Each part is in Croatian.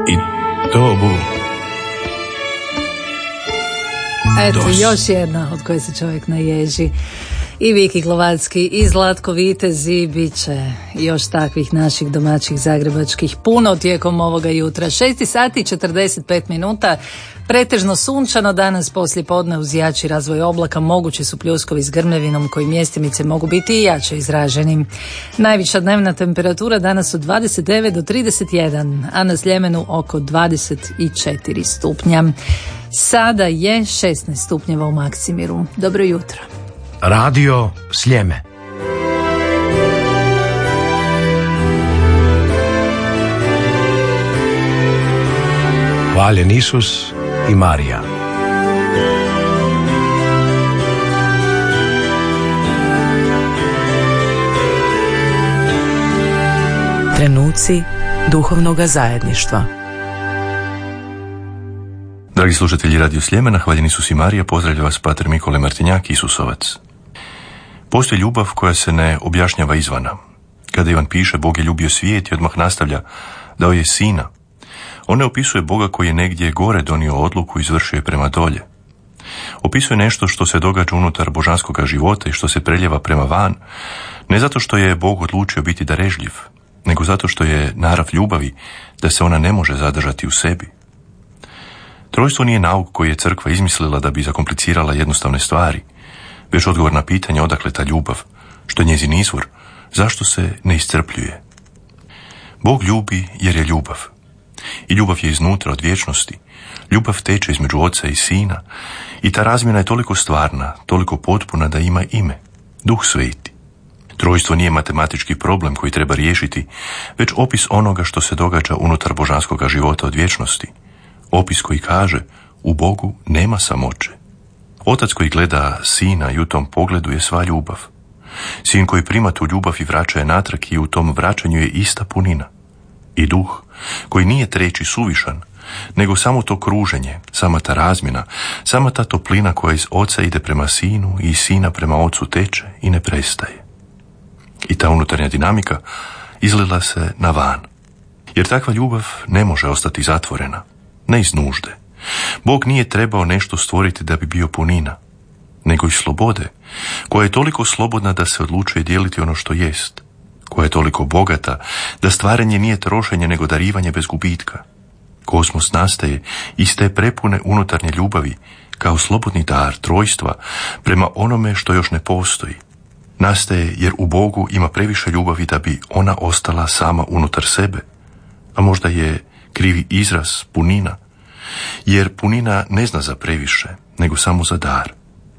I to bu... Eto, još jedna od koje se čovjek naježi. I Viki Glovački i Zlatko Vitez, i bit će još takvih naših domaćih zagrebačkih puno tijekom ovoga jutra. 6 sati i 45 minuta, pretežno sunčano danas poslijepodne uz jači razvoj oblaka, mogući su pljuskovi s grmljavinom koji mjestimice mogu biti i jače izraženi. Najviša dnevna temperatura danas od 29 do 31, a na Sljemenu oko 24 stupnja. Sada je 16 stupnjeva u Maksimiru. Dobro jutro. Radio Sljeme. Hvaljen Isus i Marija. Trenuci duhovnoga zajedništva. Dragi slušatelji Radio Sljemena, hvaljen Isus i Marija, pozdravlja vas pater Mikole Martinjak, Isusovac. Postoji ljubav koja se ne objašnjava izvana. Kada Ivan piše Bog je ljubio svijet i odmah nastavlja dao je sina, on ne opisuje Boga koji je negdje gore donio odluku i izvršio je prema dolje. Opisuje nešto što se događa unutar božanskoga života i što se preljeva prema van, ne zato što je Bog odlučio biti darežljiv, nego zato što je narav ljubavi da se ona ne može zadržati u sebi. Trojstvo nije nauk koji je crkva izmislila da bi zakomplicirala jednostavne stvari, već odgovor na pitanje odakle ta ljubav, što je njezin izvor, zašto se ne iscrpljuje. Bog ljubi jer je ljubav. I ljubav je iznutra od vječnosti. Ljubav teče između Oca i Sina i ta razmjena je toliko stvarna, toliko potpuna da ima ime, Duh Sveti. Trojstvo nije matematički problem koji treba riješiti, već opis onoga što se događa unutar božanskoga života od vječnosti. Opis koji kaže, u Bogu nema samoće. Otac koji gleda Sina i u tom pogledu je sva ljubav. Sin koji prima tu ljubav i vraća je natrag i u tom vraćanju je ista punina. I Duh koji nije treći suvišan, nego samo to kruženje, sama ta razmjena, sama ta toplina koja iz Oca ide prema Sinu i iz Sina prema Ocu teče i ne prestaje. I ta unutarnja dinamika izlila se na van. Jer takva ljubav ne može ostati zatvorena, ne iz nužde. Bog nije trebao nešto stvoriti da bi bio punina, nego iz slobode, koja je toliko slobodna da se odlučuje dijeliti ono što jest, koja je toliko bogata da stvaranje nije trošenje nego darivanje bez gubitka. Kosmos nastaje iz te prepune unutarnje ljubavi kao slobodni dar trojstva prema onome što još ne postoji. Nastaje jer u Bogu ima previše ljubavi da bi ona ostala sama unutar sebe, a možda je krivi izraz punina, jer punina ne zna za previše, nego samo za dar.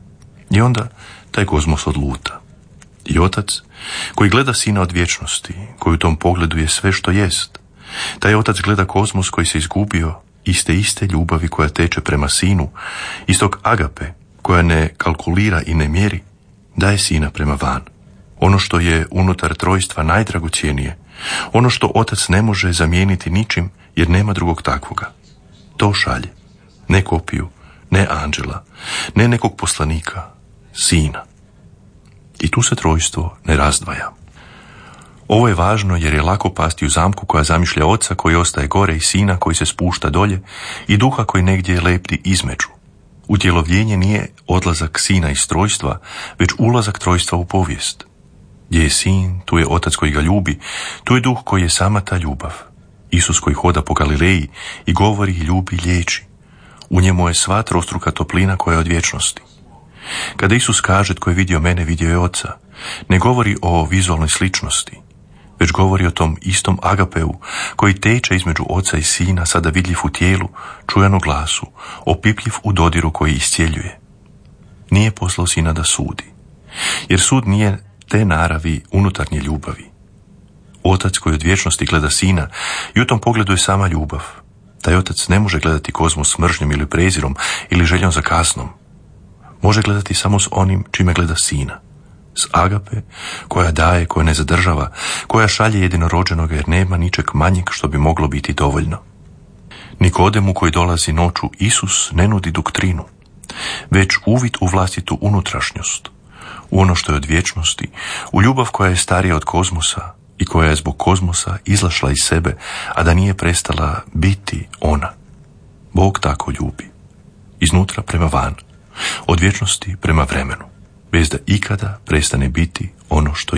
I onda taj kozmos odluta. I Otac, koji gleda Sina od vječnosti, koji u tom pogledu je sve što jest, taj Otac gleda kozmos koji se izgubio iz te iste ljubavi koja teče prema Sinu, iz tog agape koja ne kalkulira i ne mjeri, daje Sina prema van. Ono što je unutar trojstva najdragocjenije, ono što Otac ne može zamijeniti ničim jer nema drugog takvoga. To šalje. Ne kopiju, ne anđela, ne nekog poslanika, Sina. I tu se trojstvo ne razdvaja. Ovo je važno jer je lako pasti u zamku koja zamišlja Oca koji ostaje gore i Sina koji se spušta dolje i Duha koji negdje lepti između. Utjelovljenje nije odlazak Sina iz trojstva, već ulazak trojstva u povijest. Gdje je Sin, tu je Otac koji ga ljubi, tu je Duh koji je sama ta ljubav. Isus koji hoda po Galileji i govori, ljubi, liječi. U njemu je sva trostruka toplina koja je od vječnosti. Kada Isus kaže tko je vidio mene, vidio je Oca, ne govori o vizualnoj sličnosti, već govori o tom istom agapeu koji teče između Oca i Sina, sada vidljiv u tijelu, čujan u glasu, opipljiv u dodiru koji iscijeljuje. Nije poslao Sina da sudi, jer sud nije te naravi unutarnje ljubavi. Otac koji od vječnosti gleda Sina i u tom pogledu je sama ljubav. Taj Otac ne može gledati kozmos s mržnjom ili prezirom ili željom za kaznom. Može gledati samo s onim čime gleda Sina. S agape, koja daje, koja ne zadržava, koja šalje jedinorođenoga jer nema ničeg manjeg što bi moglo biti dovoljno. Nikodemu koji dolazi noću Isus ne nudi doktrinu, već uvid u vlastitu unutrašnjost, u ono što je od vječnosti, u ljubav koja je starija od kozmosa, i koja je zbog kozmosa izlašla iz sebe, a da nije prestala biti ona. Bog tako ljubi. Iznutra prema van, od vječnosti prema vremenu, bez da ikada prestane biti ono što